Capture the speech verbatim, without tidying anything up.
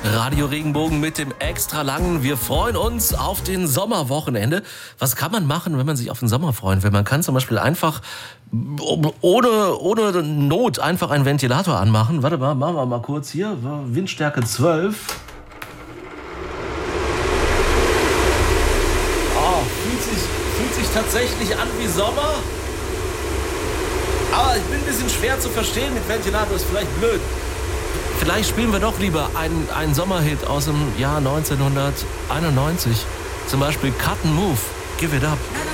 Radio Regenbogen mit dem extra langen. Wir freuen uns auf den Sommerwochenende. Was kann man machen, wenn man sich auf den Sommer freuen will? Man kann zum Beispiel einfach ohne, ohne Not einfach einen Ventilator anmachen. Warte mal, machen wir mal kurz hier. Windstärke zwölf. Oh, fühlt sich, fühlt sich tatsächlich an wie Sommer. Aber ich bin ein bisschen schwer zu verstehen. Mit Ventilator ist vielleicht blöd. Vielleicht spielen wir doch lieber einen, einen Sommerhit aus dem Jahr neunzehnhunderteinundneunzig. Zum Beispiel Cut and Move. Give it up.